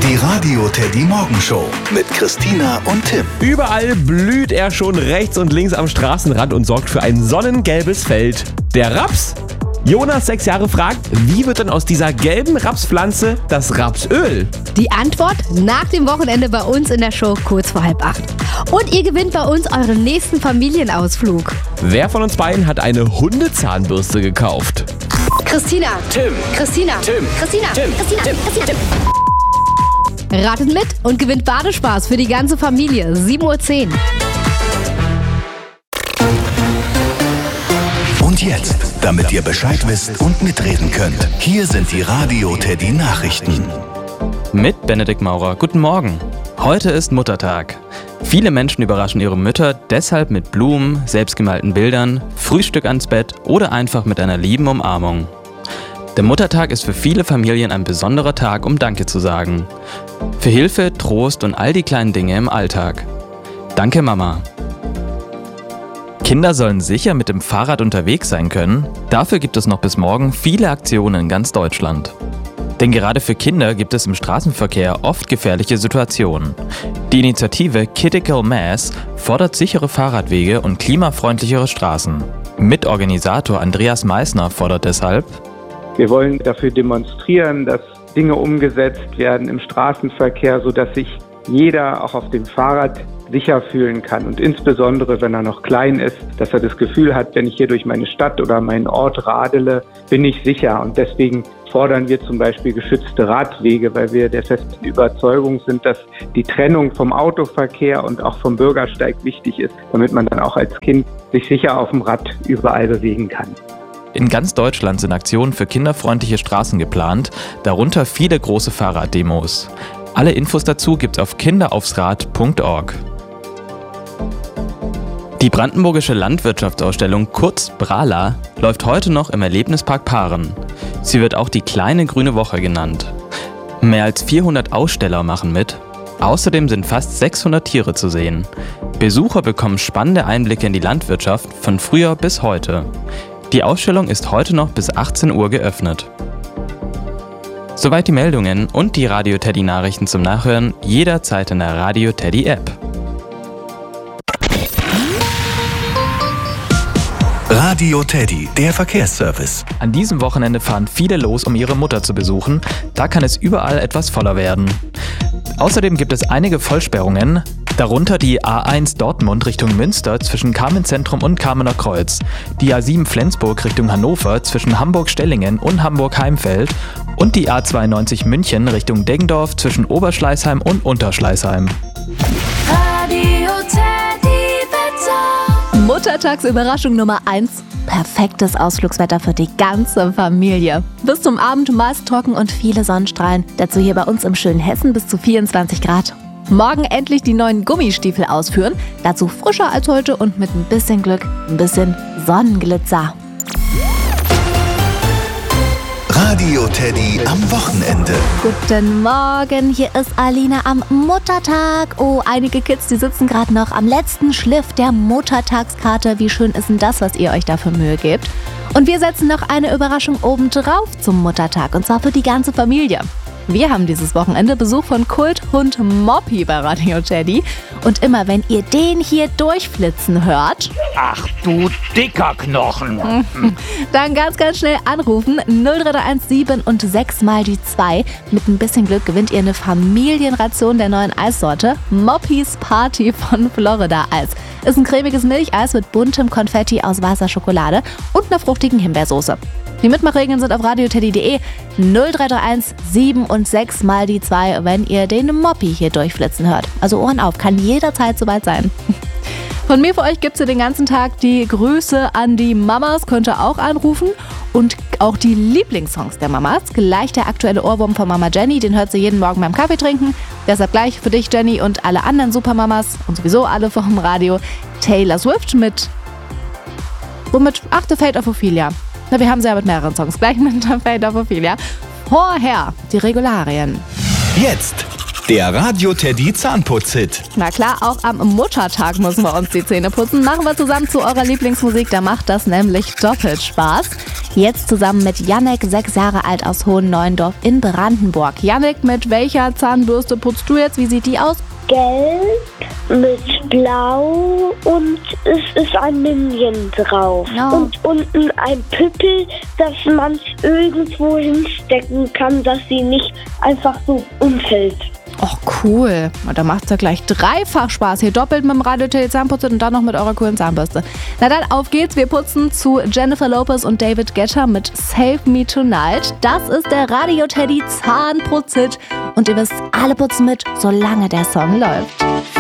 Die Radio Teddy Morgenshow mit Christina und Tim. Überall blüht er schon rechts und links am Straßenrand und sorgt für ein sonnengelbes Feld. Der Raps? Jonas, 6 Jahre, fragt, wie wird denn aus dieser gelben Rapspflanze das Rapsöl? Die Antwort nach dem Wochenende bei uns in der Show kurz vor 7:30. Und ihr gewinnt bei uns euren nächsten Familienausflug. Wer von uns beiden hat eine Hundezahnbürste gekauft? Christina. Tim. Christina. Tim. Christina. Tim. Christina. Christina. Tim. Ratet mit und gewinnt Badespaß für die ganze Familie. 7:10 Uhr. Und jetzt, damit ihr Bescheid wisst und mitreden könnt, hier sind die Radio Teddy Nachrichten. Mit Benedikt Maurer. Guten Morgen. Heute ist Muttertag. Viele Menschen überraschen ihre Mütter deshalb mit Blumen, selbstgemalten Bildern, Frühstück ans Bett oder einfach mit einer lieben Umarmung. Der Muttertag ist für viele Familien ein besonderer Tag, um Danke zu sagen. Für Hilfe, Trost und all die kleinen Dinge im Alltag. Danke, Mama. Kinder sollen sicher mit dem Fahrrad unterwegs sein können. Dafür gibt es noch bis morgen viele Aktionen in ganz Deutschland. Denn gerade für Kinder gibt es im Straßenverkehr oft gefährliche Situationen. Die Initiative Critical Mass fordert sichere Fahrradwege und klimafreundlichere Straßen. Mitorganisator Andreas Meissner fordert deshalb: Wir wollen dafür demonstrieren, dass Dinge umgesetzt werden im Straßenverkehr, sodass sich jeder auch auf dem Fahrrad sicher fühlen kann. Und insbesondere, wenn er noch klein ist, dass er das Gefühl hat, wenn ich hier durch meine Stadt oder meinen Ort radele, bin ich sicher. Und deswegen fordern wir zum Beispiel geschützte Radwege, weil wir der festen Überzeugung sind, dass die Trennung vom Autoverkehr und auch vom Bürgersteig wichtig ist, damit man dann auch als Kind sich sicher auf dem Rad überall bewegen kann. In ganz Deutschland sind Aktionen für kinderfreundliche Straßen geplant, darunter viele große Fahrraddemos. Alle Infos dazu gibt's auf kinderaufsrad.org. Die brandenburgische Landwirtschaftsausstellung kurz BRALA läuft heute noch im Erlebnispark Paaren. Sie wird auch die kleine grüne Woche genannt. Mehr als 400 Aussteller machen mit. Außerdem sind fast 600 Tiere zu sehen. Besucher bekommen spannende Einblicke in die Landwirtschaft von früher bis heute. Die Ausstellung ist heute noch bis 18 Uhr geöffnet. Soweit die Meldungen und die Radio Teddy Nachrichten zum Nachhören jederzeit in der Radio Teddy App. Radio Teddy, der Verkehrsservice. An diesem Wochenende fahren viele los, um ihre Mutter zu besuchen. Da kann es überall etwas voller werden. Außerdem gibt es einige Vollsperrungen, darunter die A1 Dortmund Richtung Münster zwischen Carmenzentrum und Carmener Kreuz, die A7 Flensburg Richtung Hannover zwischen Hamburg-Stellingen und Hamburg-Heimfeld und die A92 München Richtung Deggendorf zwischen Oberschleißheim und Unterschleißheim. Radio Teddy Wetter. Muttertagsüberraschung Nummer 1. Perfektes Ausflugswetter für die ganze Familie. Bis zum Abend meist trocken und viele Sonnenstrahlen. Dazu hier bei uns im schönen Hessen bis zu 24 Grad. Morgen endlich die neuen Gummistiefel ausführen. Dazu frischer als heute und mit ein bisschen Glück ein bisschen Sonnenglitzer. Radio Teddy am Wochenende. Guten Morgen, hier ist Alina am Muttertag. Oh, einige Kids, die sitzen gerade noch am letzten Schliff der Muttertagskarte. Wie schön ist denn das, was ihr euch da für Mühe gebt? Und wir setzen noch eine Überraschung obendrauf zum Muttertag, und zwar für die ganze Familie. Wir haben dieses Wochenende Besuch von Kulthund Moppy bei Radio Teddy. Und immer wenn ihr den hier durchflitzen hört, ach du dicker Knochen, dann ganz schnell anrufen. 03117 und 6 mal die 2. Mit ein bisschen Glück gewinnt ihr eine Familienration der neuen Eissorte Moppys Party von Florida Eis. Ist ein cremiges Milcheis mit buntem Konfetti aus weißer Schokolade und einer fruchtigen Himbeersoße. Die Mitmachregeln sind auf radioteddy.de. 0331 7 und 6 mal die 2, wenn ihr den Moppy hier durchflitzen hört. Also Ohren auf, kann jederzeit soweit sein. Von mir für euch gibt es hier den ganzen Tag die Grüße an die Mamas, könnt ihr auch anrufen. Und auch die Lieblingssongs der Mamas. Gleich der aktuelle Ohrwurm von Mama Jenny, den hört sie jeden Morgen beim Kaffee trinken. Deshalb gleich für dich, Jenny, und alle anderen Supermamas und sowieso alle vom Radio. Taylor Swift mit The Fate of Ophelia. Na, wir haben sie ja mit mehreren Songs. Gleich mit The Fate of Ophelia. Vorher die Regularien. Jetzt Der Radio Teddy Zahnputz-Hit. Na klar, auch am Muttertag müssen wir uns die Zähne putzen. Machen wir zusammen zu eurer Lieblingsmusik, da macht das nämlich doppelt Spaß. Jetzt zusammen mit Jannik, 6 Jahre alt aus Hohenneuendorf in Brandenburg. Jannik, mit welcher Zahnbürste putzt du jetzt? Wie sieht die aus? Gelb mit Blau und es ist ein Minion drauf. Ja. Und unten ein Püppel, dass man es irgendwo hinstecken kann, dass sie nicht einfach so umfällt. Och, cool. Da macht's ja gleich dreifach Spaß. Hier doppelt mit dem Radio Teddy Zahnputz und dann noch mit eurer coolen Zahnbürste. Na dann, auf geht's. Wir putzen zu Jennifer Lopez und David Guetta mit Save Me Tonight. Das ist der Radio Teddy Zahnputz-Hit. Und ihr wisst, alle putzen mit, solange der Song läuft.